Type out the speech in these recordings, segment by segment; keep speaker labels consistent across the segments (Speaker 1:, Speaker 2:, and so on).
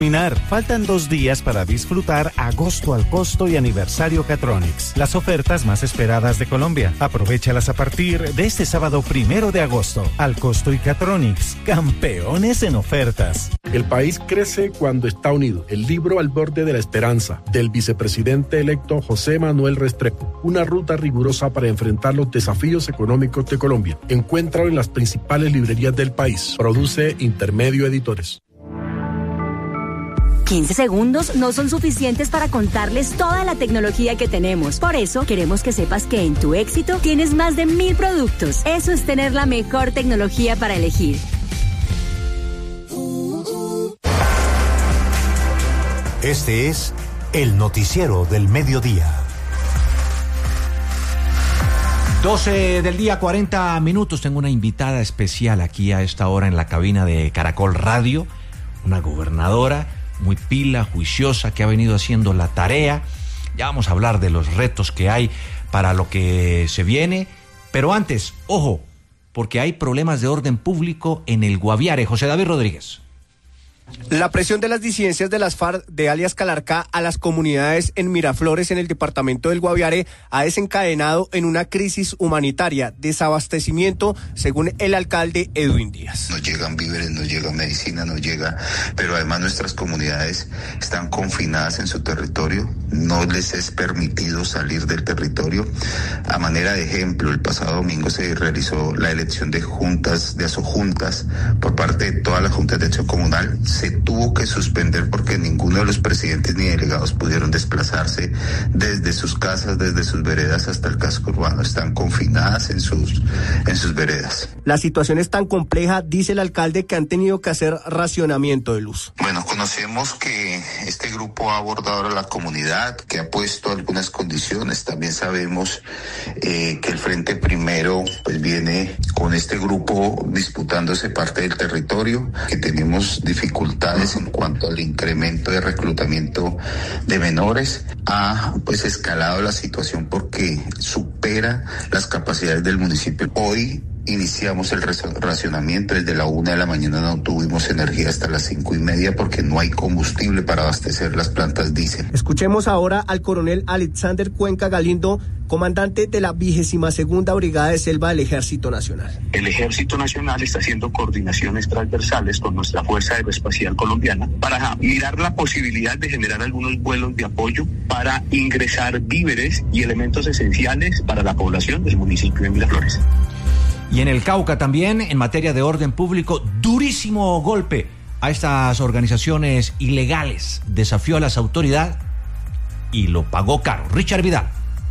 Speaker 1: Faltan 2 días para disfrutar Agosto al Costo y Aniversario Catronics, las ofertas más esperadas de Colombia. Aprovéchalas a partir de este sábado 1 de agosto. Al Costo y Catronics, campeones en ofertas.
Speaker 2: El país crece cuando está unido. El libro Al borde de la esperanza, del vicepresidente electo José Manuel Restrepo. Una ruta rigurosa para enfrentar los desafíos económicos de Colombia. Encuéntralo en las principales librerías del país. Produce Intermedio Editores.
Speaker 3: 15 segundos no son suficientes para contarles toda la tecnología que tenemos. Por eso, queremos que sepas que en Tu Éxito tienes más de 1000 productos. Eso es tener la mejor tecnología para elegir.
Speaker 4: Este es el noticiero del mediodía.
Speaker 5: 12 del día, 40 minutos. Tengo una invitada especial aquí a esta hora en la cabina de Caracol Radio, una gobernadora muy pila, juiciosa, que ha venido haciendo la tarea. Ya vamos a hablar de los retos que hay para lo que se viene. Pero antes, ojo, porque hay problemas de orden público en el Guaviare. José David Rodríguez.
Speaker 6: La presión de las disidencias de las FARC de alias Calarcá a las comunidades en Miraflores, en el departamento del Guaviare, ha desencadenado en una crisis humanitaria, desabastecimiento, según el alcalde Edwin Díaz.
Speaker 7: No llegan víveres, no llega medicina, no llega, pero además nuestras comunidades están confinadas en su territorio, no les es permitido salir del territorio. A manera de ejemplo, el pasado domingo se realizó la elección de juntas, de asojuntas, por parte de todas las juntas de acción comunal. Se tuvo que suspender porque ninguno de los presidentes ni delegados pudieron desplazarse desde sus casas, desde sus veredas hasta el casco urbano. Están confinadas en sus veredas.
Speaker 6: La situación es tan compleja, dice el alcalde, que han tenido que hacer racionamiento de luz.
Speaker 7: Bueno, conocemos que este grupo ha abordado a la comunidad, que ha puesto algunas condiciones. También sabemos que el Frente Primero pues viene con este grupo disputándose parte del territorio, que tenemos dificultades en cuanto al incremento de reclutamiento de menores. Ha pues escalado la situación porque supera las capacidades del municipio. Hoy iniciamos el racionamiento. Desde la 1 de la mañana no tuvimos energía hasta las 5:30 porque no hay combustible para abastecer las plantas diésel.
Speaker 6: Escuchemos ahora al coronel Alexander Cuenca Galindo, comandante de la 22ª Brigada de Selva del Ejército Nacional.
Speaker 8: El Ejército Nacional está haciendo coordinaciones transversales con nuestra Fuerza Aeroespacial Colombiana para mirar la posibilidad de generar algunos vuelos de apoyo para ingresar víveres y elementos esenciales para la población del municipio de Miraflores.
Speaker 5: Y en el Cauca también, en materia de orden público, durísimo golpe a estas organizaciones ilegales. Desafió a las autoridades y lo pagó caro. Richard Vidal.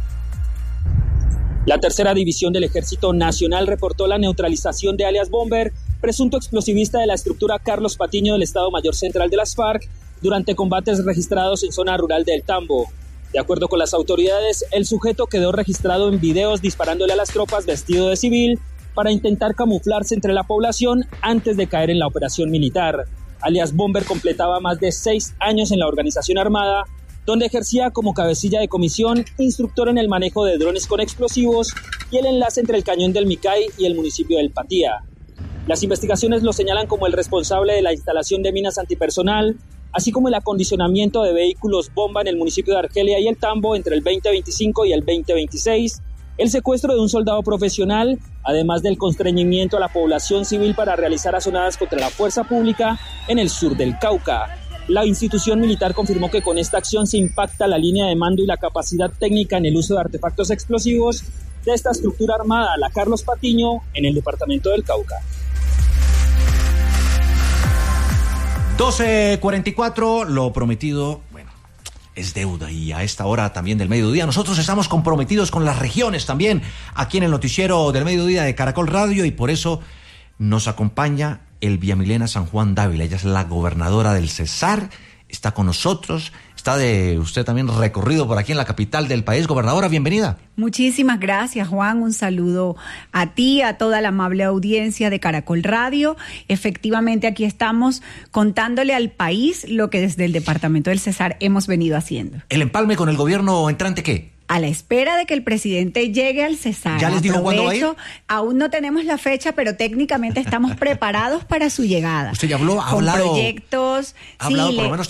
Speaker 9: La tercera división del Ejército Nacional reportó la neutralización de alias Bomber, presunto explosivista de la estructura Carlos Patiño del Estado Mayor Central de las FARC, durante combates registrados en zona rural del Tambo. De acuerdo con las autoridades, el sujeto quedó registrado en videos disparándole a las tropas vestido de civil para intentar camuflarse entre la población antes de caer en la operación militar. Alias Bomber completaba más de 6 años en la organización armada, donde ejercía como cabecilla de comisión, instructor en el manejo de drones con explosivos y el enlace entre el cañón del Micay y el municipio del Patía. Las investigaciones lo señalan como el responsable de la instalación de minas antipersonal, así como el acondicionamiento de vehículos bomba en el municipio de Argelia y el Tambo entre el 2025 y el 2026, el secuestro de un soldado profesional, además del constreñimiento a la población civil para realizar azonadas contra la fuerza pública en el sur del Cauca. La institución militar confirmó que con esta acción se impacta la línea de mando y la capacidad técnica en el uso de artefactos explosivos de esta estructura armada, la Carlos Patiño, en el departamento del Cauca.
Speaker 5: 12:44, lo prometido, bueno, es deuda, y a esta hora también del mediodía nosotros estamos comprometidos con las regiones también, aquí en el noticiero del mediodía de Caracol Radio, y por eso nos acompaña Elvia Milena San Juan Dávila. Ella es la gobernadora del Cesar, está con nosotros, está de usted también recorrido por aquí en la capital del país. Gobernadora, bienvenida.
Speaker 10: Muchísimas gracias, Juan. Un saludo a ti, a toda la amable audiencia de Caracol Radio. Efectivamente, aquí estamos contándole al país lo que desde el departamento del Cesar hemos venido haciendo.
Speaker 5: ¿El empalme con el gobierno entrante qué?
Speaker 10: a la espera de que el presidente llegue al Cesar.
Speaker 5: ¿Ya les dijo cuándo va a ir?
Speaker 10: Aún no tenemos la fecha, pero técnicamente estamos preparados para su llegada.
Speaker 5: ¿Usted ya habló? ¿Ha
Speaker 10: con
Speaker 5: hablado?
Speaker 10: Proyectos.
Speaker 5: ¿Ha hablado
Speaker 10: sí,
Speaker 5: por lo menos